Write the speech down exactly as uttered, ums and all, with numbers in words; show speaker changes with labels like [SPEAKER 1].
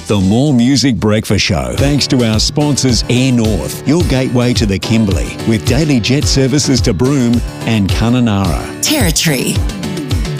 [SPEAKER 1] The More Music Breakfast Show. Thanks to our sponsors Air North, your gateway to the Kimberley, with daily jet services to Broome and Kununurra.
[SPEAKER 2] Territory.